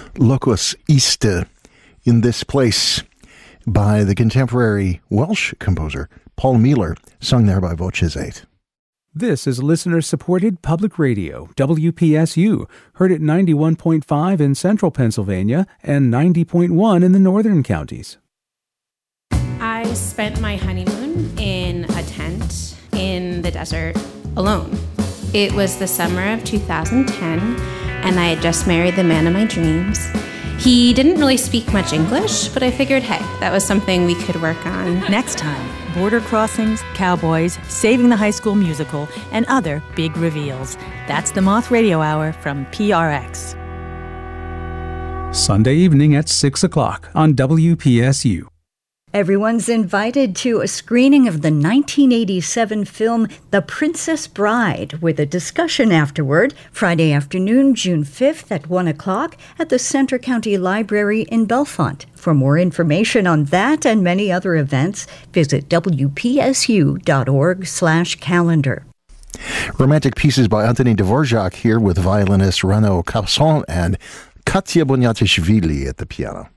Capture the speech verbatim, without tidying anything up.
Locus Iste, In This Place, by the contemporary Welsh composer Paul Mealer, sung there by Voces eight. This is listener-supported public radio, W P S U, heard at ninety-one point five in central Pennsylvania and ninety point one in the northern counties. I spent my honeymoon in a tent in the desert alone. It was the summer of two thousand ten, and I had just married the man of my dreams. He didn't really speak much English, but I figured, hey, that was something we could work on. Next time, border crossings, cowboys, Saving the High School Musical, and other big reveals. That's the Moth Radio Hour from P R X. Sunday evening at six o'clock on W P S U. Everyone's invited to a screening of the nineteen eighty-seven film The Princess Bride, with a discussion afterward, Friday afternoon, June fifth at one o'clock at the Center County Library in Bellefonte. For more information on that and many other events, visit W P S U dot org slash calendar. Romantic pieces by Anthony Dvorak here with violinist Renaud Capson and Katya Boniatishvili at the piano.